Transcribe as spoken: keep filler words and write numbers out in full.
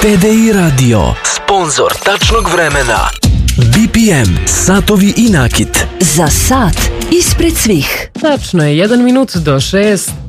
T D I Radio, sponzor tačnog vremena. B P M, satovi i nakit. Za sat ispred svih. Tačno je, jedan minut do šest.